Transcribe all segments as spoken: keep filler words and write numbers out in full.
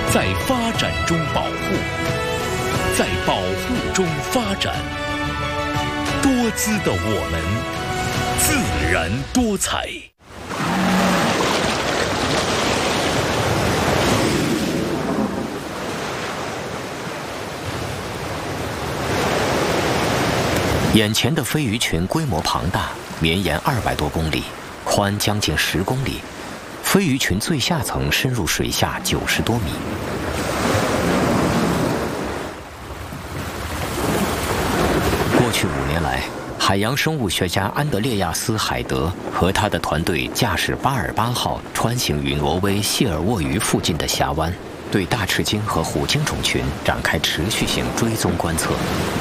在发展中保护，在保护中发展。多姿的我们，自然多彩。眼前的飞鱼群规模庞大，绵延二百多公里，宽将近十公里。飞鱼群最下层深入水下九十多米。过去五年来，海洋生物学家安德烈亚斯·海德和他的团队驾驶巴尔巴号穿行于挪威谢尔沃鱼附近的峡湾，对大翅鲸和虎鲸种群展开持续性追踪观测。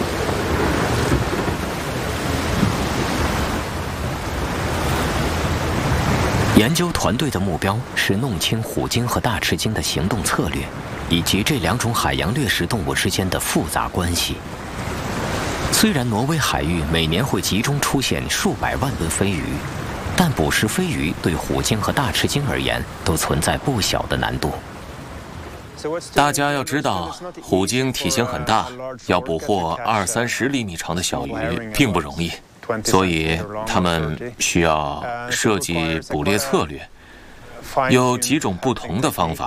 研究团队的目标是弄清虎鲸和大翅鲸的行动策略，以及这两种海洋掠食动物之间的复杂关系。虽然挪威海域每年会集中出现数百万吨飞鱼，但捕食飞鱼对虎鲸和大翅鲸而言都存在不小的难度。 大家要知道，虎鲸体型很大，要捕获二三十厘米长的小鱼并不容易。所以，他们需要设计捕猎策略，有几种不同的方法。